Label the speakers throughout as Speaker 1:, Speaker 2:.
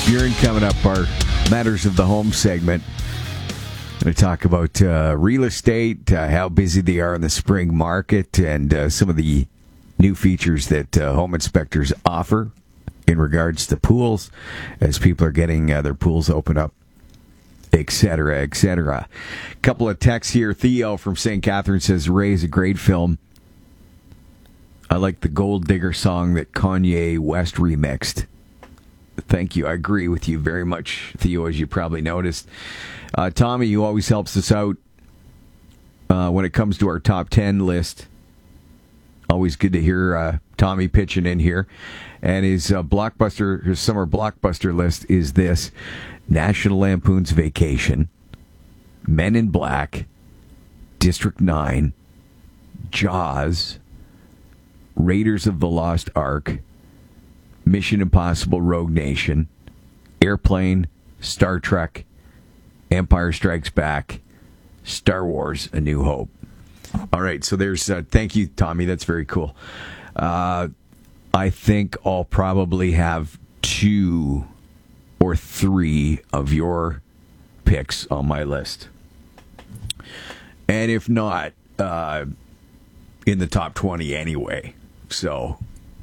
Speaker 1: Buren coming up, our Matters of the Home segment. Going to talk about real estate, how busy they are in the spring market, and some of the new features that home inspectors offer in regards to pools as people are getting their pools opened up, etc., etc. A couple of texts here. Theo from St. Catharines says, Ray is a great film. I like the Gold Digger song that Kanye West remixed. Thank you. I agree with you very much, Theo, as you probably noticed. Tommy, you always helps us out when it comes to our top 10 list. Always good to hear Tommy pitching in here. And his summer blockbuster list is this: National Lampoon's Vacation, Men in Black, District 9, Jaws, Raiders of the Lost Ark, Mission Impossible Rogue Nation, Airplane, Star Trek, Empire Strikes Back, Star Wars, A New Hope. All right, so there's... thank you, Tommy. That's very cool. I think I'll probably have 2 or 3 of your picks on my list. And if not, in the top 20 anyway. So...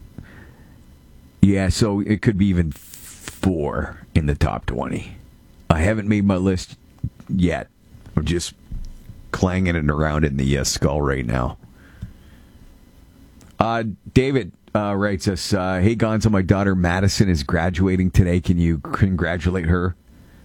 Speaker 1: yeah, so it could be even 4 in the top 20. I haven't made my list yet. I'm just clanging it around in the skull right now. David writes us, hey, Gonzo, my daughter Madison is graduating today. Can you congratulate her?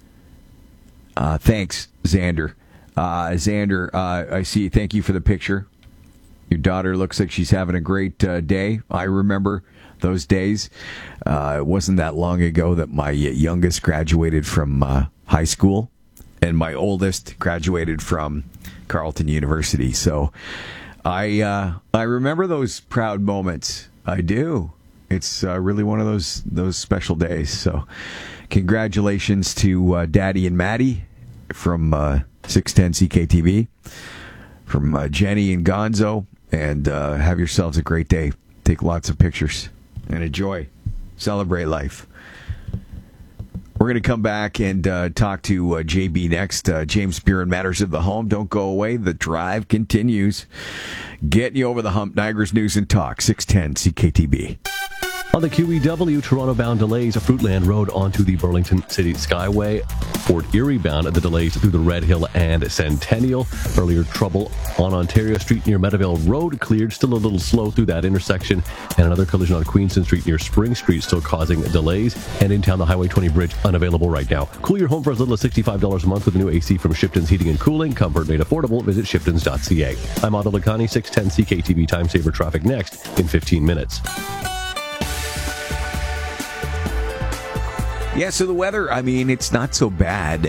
Speaker 1: Thanks, Xander. Xander, I see. Thank you for the picture. Your daughter looks like she's having a great day. I remember those days. It wasn't that long ago that my youngest graduated from high school, and my oldest graduated from Carleton University. So I remember those proud moments. I do. It's really one of those special days. So congratulations to Daddy and Maddie from 610 CKTV, from Jenny and Gonzo, and have yourselves a great day. Take lots of pictures and enjoy. Celebrate life. We're going to come back and talk to JB next. James Buren, Matters of the Home. Don't go away. The drive continues. Getting you over the hump. Niagara's News and Talk, 610 CKTB.
Speaker 2: On the QEW, Toronto-bound delays, Fruitland Road onto the Burlington City Skyway. Fort Erie-bound, the delays through the Red Hill and Centennial. Earlier trouble on Ontario Street near Meadowvale Road cleared. Still a little slow through that intersection. And another collision on Queenston Street near Spring Street still causing delays. And in town, the Highway 20 bridge unavailable right now. Cool your home for as little as $65 a month with a new AC from Shipton's Heating and Cooling. Comfort made affordable. Visit Shiptons.ca. I'm Otto Lacani, 610 CKTV Time Saver Traffic next in 15 minutes.
Speaker 1: Yeah, so the weather, I mean, it's not so bad.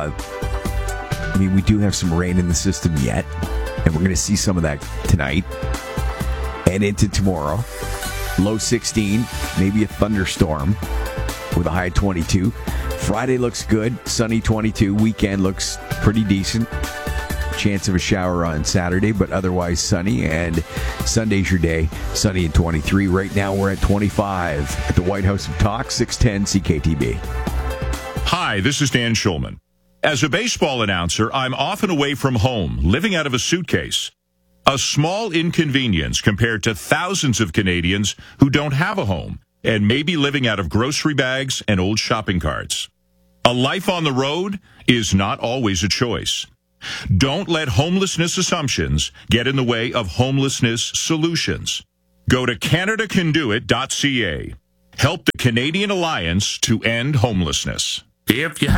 Speaker 1: We do have some rain in the system yet, and we're going to see some of that tonight and into tomorrow. Low 16, maybe a thunderstorm with a high 22. Friday looks good, sunny 22. Weekend looks pretty decent. Chance of a shower on Saturday, but otherwise sunny. And Sunday's your day, sunny and 23. Right now we're at 25 at the White House of Talk, 610 CKTB.
Speaker 3: Hi, this is Dan Schulman. As a baseball announcer, I'm often away from home, living out of a suitcase. A small inconvenience compared to thousands of Canadians who don't have a home and may be living out of grocery bags and old shopping carts. A life on the road is not always a choice. Don't let homelessness assumptions get in the way of homelessness solutions. Go to CanadaCanDoIt.ca. Help the Canadian Alliance to End Homelessness. If you